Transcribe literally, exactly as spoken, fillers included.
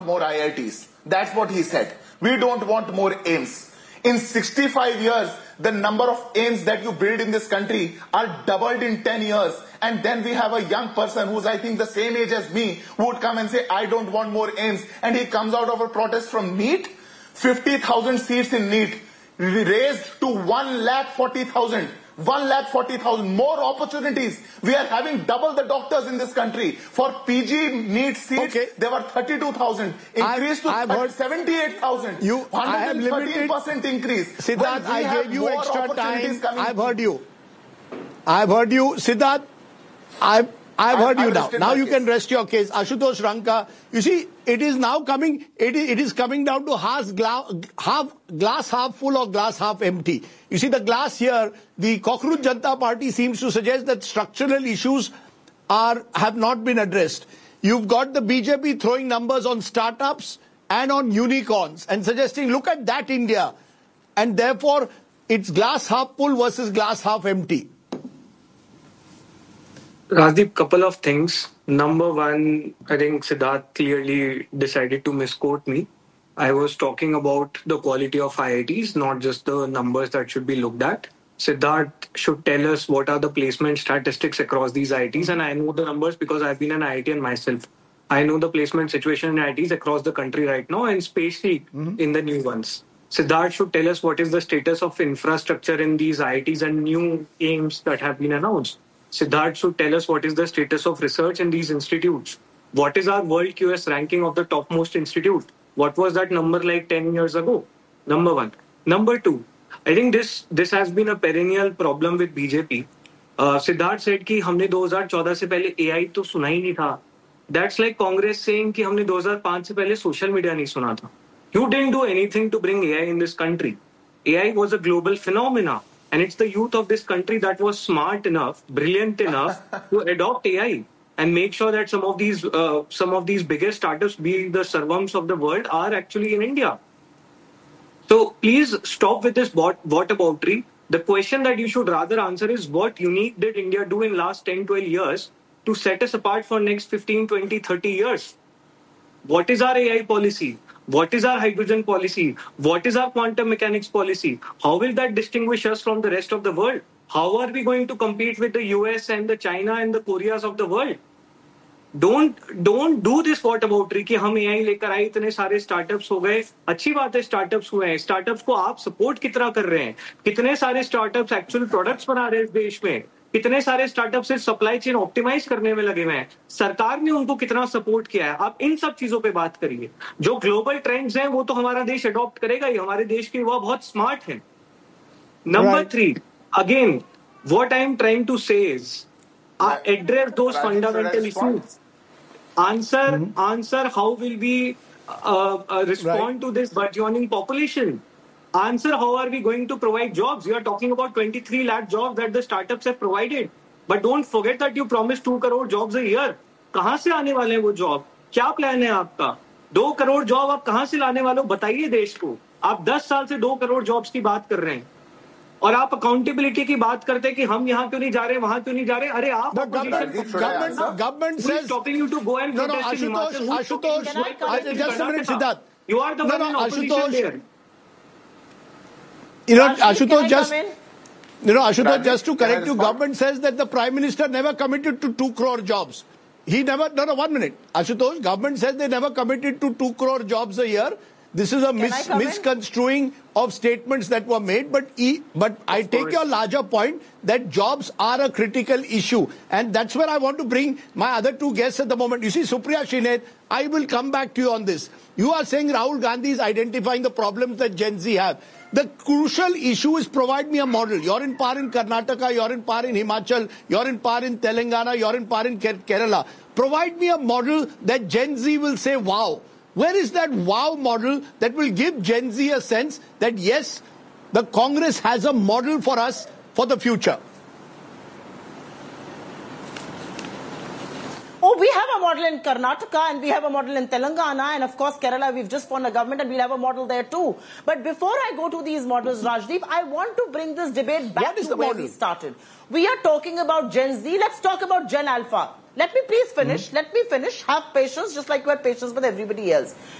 more I I Ts. That's what he said. We don't want more AIIMS. In sixty-five years, the number of AIIMS that you build in this country are doubled in ten years. And then we have a young person who's, I think, the same age as me, who would come and say, I don't want more AIIMS. And he comes out of a protest from NEET. fifty thousand seats in NEET raised to one lakh forty thousand. one lakh forty thousand more opportunities. We are having double the doctors in this country. For P G NEET seats, okay, there were thirty-two thousand. Increased I've, to I've heard, seventy-eight thousand. You, one hundred thirteen percent increase. Siddharth, I gave you extra time. I've heard you. I've heard you. Siddharth, I've, I've heard I've you now. Now you case. can rest your case. Ashutosh Ranka, you see, it is now coming, it is, it is coming down to half, gla half glass half full or glass half empty. You see, the glass here, the Cockroach Janata Party seems to suggest that structural issues are have not been addressed. You've got the B J P throwing numbers on startups and on unicorns and suggesting, look at that India. And therefore, it's glass half full versus glass half empty. Rajdeep, couple of things. Number one, I think Siddharth clearly decided to misquote me. I was talking about the quality of I I Ts, not just the numbers that should be looked at. Siddharth should tell us what are the placement statistics across these I I Ts. And I know the numbers because I've been an I I T N myself. I know the placement situation in I I Ts across the country right now and especially mm-hmm. in the new ones. Siddharth should tell us what is the status of infrastructure in these I I Ts and new AIIMS that have been announced. Siddharth should tell us what is the status of research in these institutes. What is our world Q S ranking of the topmost institute? What was that number like ten years ago? Number one. Number two, I think this this has been a perennial problem with B J P. Uh, Siddharth said कि हमने दो हज़ार चौदह से पहले A I तो सुना ही नहीं था. That's like Congress saying कि हमने दो हज़ार पाँच से पहले social media नहीं सुना था. You didn't do anything to bring A I in this country. A I was a global phenomena. And it's the youth of this country that was smart enough, brilliant enough to adopt A I and make sure that some of these uh, some of these biggest startups, be the servants of the world, are actually in India. So please stop with this whataboutery. The question that you should rather answer is what unique did India do in last ten, twelve years to set us apart for next fifteen, twenty, thirty years? What is our A I policy? What is our hydrogen policy? What is our quantum mechanics policy? How will that distinguish us from the rest of the world? How are we going to compete with the U S and the China and the Koreas of the world? Don't don't do this whataboutery कि हम A I लेकर आए इतने सारे startups हो गए. अच्छी बात है startups हुए हैं. Startups को आप support कितना कर रहे हैं? कितने सारे startups actual products बना रहे हैं इस देश में? कितने सारे स्टार्टअप से सप्लाई चेन ऑप्टिमाइज करने में लगे हुए हैं. सरकार ने उनको कितना सपोर्ट किया है. आप इन सब चीजों पे बात करिए. जो ग्लोबल ट्रेंड्स हैं वो तो हमारा देश अडॉप्ट करेगा ही. हमारे देश के युवा बहुत स्मार्ट हैं. Number three, again what I am trying to से is address those fundamental issues. Answer answer how will we respond to this burgeoning population. Answer, how are we going to provide jobs? You are talking about twenty-three lakh jobs that the startups have provided. But don't forget that you promised two crore jobs a year. कहाँ से आने वाले हैं वो job? क्या plan है आपका? दो करोड़ जॉब आप कहाँ से लाने वाले हो? बताइए देश को. आप दस साल से दो करोड़ जॉब्स की बात कर रहे हैं. और आप अकाउंटेबिलिटी की बात करते हैं कि हम यहाँ क्यों नहीं जा रहे, वहां क्यों नहीं जा रहे. अरे आप government says stopping you to go and no no Ashutosh Ashutosh just a minute Siddharth. You are the one in opposition there. You know, Ashutosh, just, you know, Ashutosh, just to correct you, government says that the Prime Minister never committed to two crore jobs. He never, no, no, one minute. Ashutosh, government says they never committed to two crore jobs a year. This is a mis misconstruing of statements that were made, but e but I take your larger point that jobs are a critical issue. And that's where I want to bring my other two guests at the moment. You see, Supriya Shrinet, I will come back to you on this. You are saying Rahul Gandhi is identifying the problems that Gen Z have. The crucial issue is provide me a model. You're in power in Karnataka, you're in power in Himachal, you're in power in Telangana, you're in power in Kerala. Provide me a model that Gen Z will say, wow. Where is that wow model that will give Gen Z a sense that yes, the Congress has a model for us for the future? Oh, we have a model in Karnataka and we have a model in Telangana, and of course Kerala, we've just formed a government and we'll have a model there too. But before I go to these models, Rajdeep, I want to bring this debate back to where model? we started. We are talking about Gen Z. Let's talk about Gen Alpha. Let me please finish. Mm-hmm. Let me finish. Have patience, just like you had patience with everybody else.